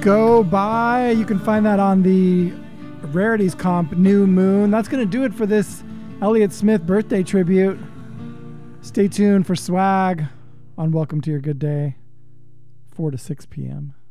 Go By. You can find that on the Rarities comp, New Moon. That's going to do it for this Elliott Smith birthday tribute. Stay tuned for swag on Welcome to Your Good Day, 4 to 6 p.m.